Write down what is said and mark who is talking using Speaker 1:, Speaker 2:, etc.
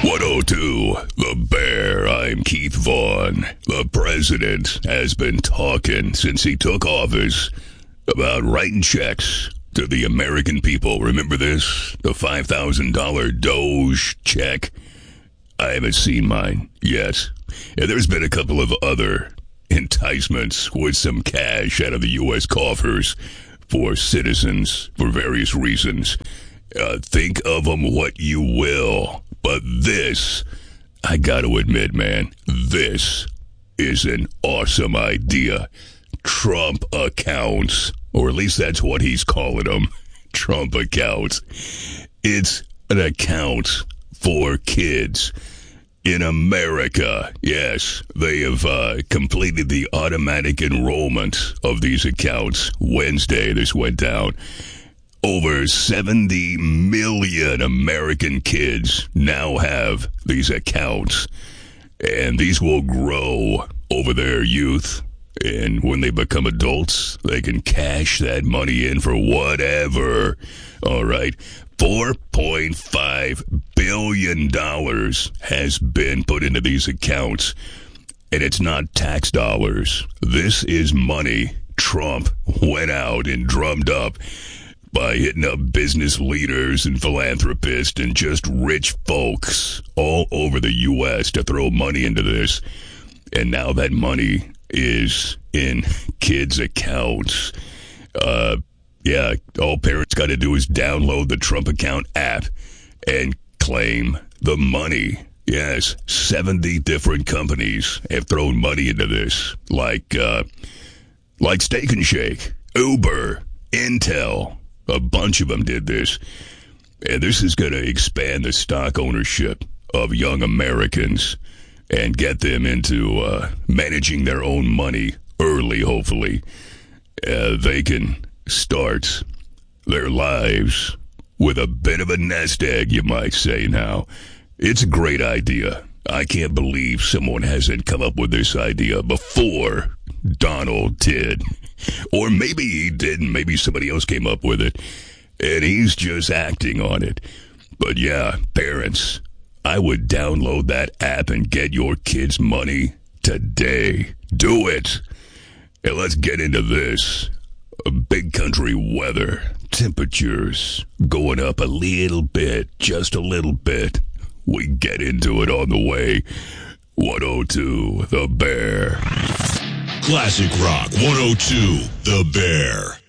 Speaker 1: 102, The Bear. I'm Keith Vaughn. The president has been talking since he took office about writing checks to the American people. Remember this? The $5,000 Doge check. I haven't seen mine yet. And there's been a couple of other enticements with some cash out of the U.S. coffers for citizens for various reasons. Think of them what you will. But this, I got to admit, man, this is an awesome idea. Trump accounts, or at least that's what he's calling them, Trump accounts. It's an account for kids in America. Yes, they have completed the automatic enrollment of these accounts. Wednesday, this went down. Over 70 million American kids now have these accounts, and these will grow over their youth. And when they become adults, they can cash that money in for whatever. All right. $4.5 billion has been put into these accounts, and it's not tax dollars. This is money Trump went out and drummed up by hitting up business leaders and philanthropists and just rich folks all over the U.S. to throw money into this. And now that money is in kids' accounts. All parents got to do is download the Trump account app and claim the money. Yes, 70 different companies have thrown money into this, like Steak and Shake, Uber, Intel. A bunch of them did this. And this is going to expand the stock ownership of young Americans and get them into managing their own money early, hopefully. They can start their lives with a bit of a nest egg, you might say now. It's a great idea. I can't believe someone hasn't come up with this idea before Donald did. Or maybe he didn't. Maybe somebody else came up with it, and he's just acting on it. But yeah, parents, I would download that app and get your kids' money today. Do it. And let's get into this. Big country weather. Temperatures going up a little bit, just a little bit. We get into it on the way. 102, The Bear.
Speaker 2: Classic Rock 102, The Bear.